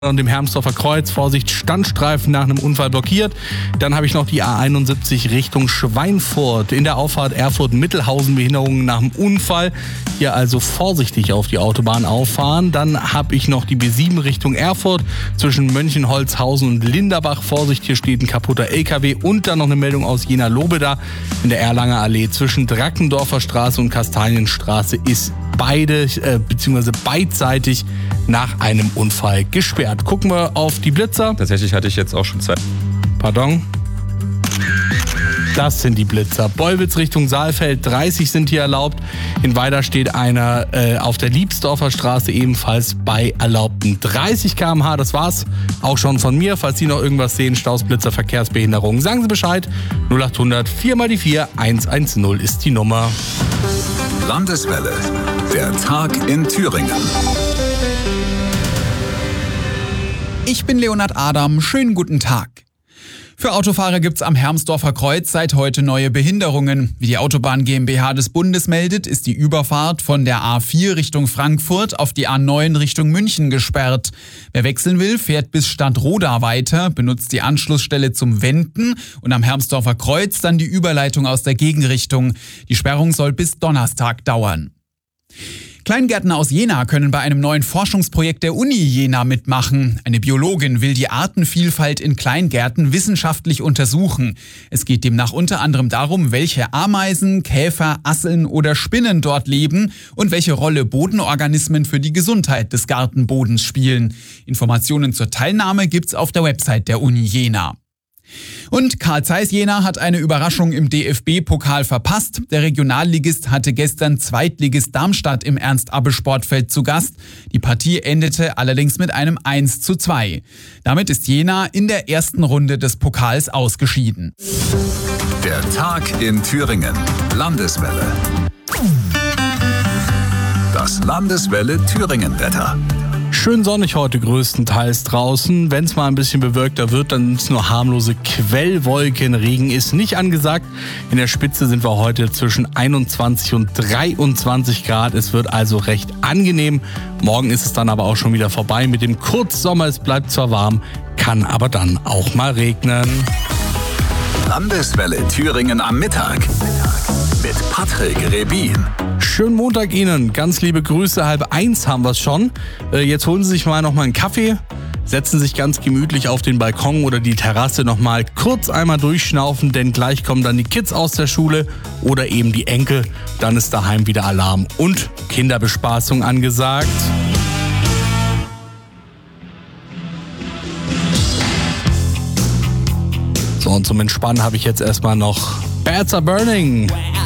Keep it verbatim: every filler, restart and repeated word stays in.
und dem Hermsdorfer Kreuz. Vorsicht, Standstreifen nach einem Unfall blockiert. Dann habe ich noch die A einundsiebzig Richtung Schweinfurt. In der Auffahrt Erfurt-Mittelhausen Behinderungen nach dem Unfall. Hier also vorsichtig auf die Autobahn auffahren. Dann habe ich noch die B sieben Richtung Erfurt zwischen Mönchenholzhausen und Linderbach. Vorsicht, hier steht ein kaputter L K W. Und dann noch eine Meldung aus Jena-Lobeda. In der Erlanger Allee zwischen Drackendorfer Straße und Kastanienstraße ist beide äh, bzw. beidseitig nach einem Unfall gesperrt. Gucken wir auf die Blitzer. Tatsächlich hatte ich jetzt auch schon Zeit. Pardon. Das sind die Blitzer. Bollwitz Richtung Saalfeld, dreißig sind hier erlaubt. In Weida steht einer äh, auf der Liebsdorfer Straße ebenfalls bei erlaubten dreißig Kilometer pro Stunde. Das war's auch schon von mir. Falls Sie noch irgendwas sehen, Staus, Blitzer, Verkehrsbehinderungen, sagen Sie Bescheid. null acht hundert vier mal die vier hundertzehn ist die Nummer. Landeswelle. Der Tag in Thüringen. Ich bin Leonhard Adam. Schönen guten Tag. Für Autofahrer gibt's am Hermsdorfer Kreuz seit heute neue Behinderungen. Wie die Autobahn GmbH des Bundes meldet, ist die Überfahrt von der A vier Richtung Frankfurt auf die A neun Richtung München gesperrt. Wer wechseln will, fährt bis Stadtroda weiter, benutzt die Anschlussstelle zum Wenden und am Hermsdorfer Kreuz dann die Überleitung aus der Gegenrichtung. Die Sperrung soll bis Donnerstag dauern. Kleingärtner aus Jena können bei einem neuen Forschungsprojekt der Uni Jena mitmachen. Eine Biologin will die Artenvielfalt in Kleingärten wissenschaftlich untersuchen. Es geht demnach unter anderem darum, welche Ameisen, Käfer, Asseln oder Spinnen dort leben und welche Rolle Bodenorganismen für die Gesundheit des Gartenbodens spielen. Informationen zur Teilnahme gibt's auf der Website der Uni Jena. Und Carl Zeiss Jena hat eine Überraschung im D F B-Pokal verpasst. Der Regionalligist hatte gestern Zweitligist Darmstadt im Ernst-Abbe-Sportfeld zu Gast. Die Partie endete allerdings mit einem eins zu zwei. Damit ist Jena in der ersten Runde des Pokals ausgeschieden. Der Tag in Thüringen. Landeswelle. Das Landeswelle Thüringen-Wetter. Schön sonnig heute größtenteils draußen. Wenn es mal ein bisschen bewölkter wird, dann sind es nur harmlose Quellwolken. Regen ist nicht angesagt. In der Spitze sind wir heute zwischen einundzwanzig und dreiundzwanzig Grad. Es wird also recht angenehm. Morgen ist es dann aber auch schon wieder vorbei mit dem Kurzsommer. Es bleibt zwar warm, kann aber dann auch mal regnen. Landeswelle Thüringen am Mittag. Mit Patrick Rebin. Schönen Montag Ihnen. Ganz liebe Grüße. Halb eins haben wir es schon. Jetzt holen Sie sich mal noch mal einen Kaffee, setzen sich ganz gemütlich auf den Balkon oder die Terrasse noch mal kurz einmal durchschnaufen, denn gleich kommen dann die Kids aus der Schule oder eben die Enkel. Dann ist daheim wieder Alarm und Kinderbespaßung angesagt. So, und zum Entspannen habe ich jetzt erstmal noch Bats Are Burning.